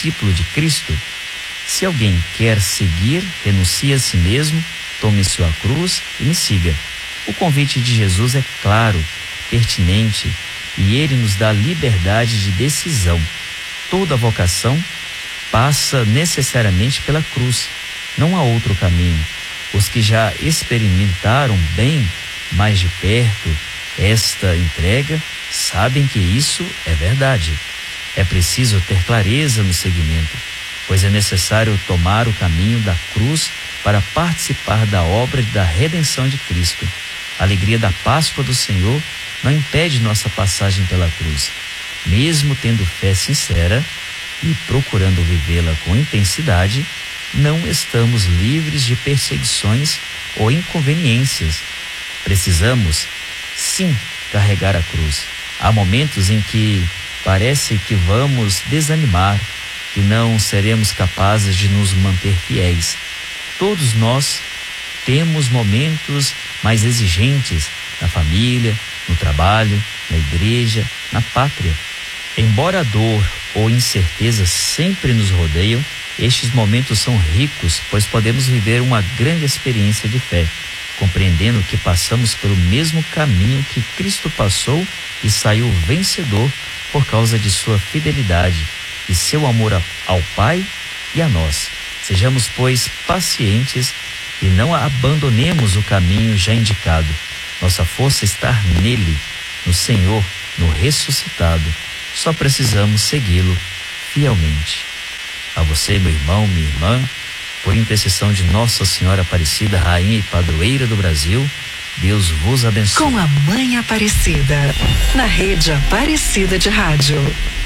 discípulo de Cristo? Se alguém quer seguir, renuncie a si mesmo, tome sua cruz e me siga. O convite de Jesus é claro, pertinente, e ele nos dá liberdade de decisão. Toda vocação passa necessariamente pela cruz. Não há outro caminho. Os que já experimentaram bem, mais de perto, esta entrega, sabem que isso é verdade. É preciso ter clareza no seguimento, pois é necessário tomar o caminho da cruz para participar da obra da redenção de Cristo. A alegria da Páscoa do Senhor não impede nossa passagem pela cruz. Mesmo tendo fé sincera e procurando vivê-la com intensidade, não estamos livres de perseguições ou inconveniências. Precisamos, sim, carregar a cruz. Há momentos em que parece que vamos desanimar, que não seremos capazes de nos manter fiéis. Todos nós temos momentos mais exigentes na família, no trabalho, na igreja, na pátria. Embora a dor ou incerteza sempre nos rodeiam, estes momentos são ricos, pois podemos viver uma grande experiência de fé, compreendendo que passamos pelo mesmo caminho que Cristo passou e saiu vencedor por causa de sua fidelidade e seu amor ao Pai e a nós. Sejamos, pois, pacientes e não abandonemos o caminho já indicado. Nossa força está nele, no Senhor, no ressuscitado. Só precisamos segui-lo fielmente. A você, meu irmão, minha irmã, por intercessão de Nossa Senhora Aparecida, Rainha e Padroeira do Brasil, Deus vos abençoe. Com a Mãe Aparecida, na Rede Aparecida de Rádio.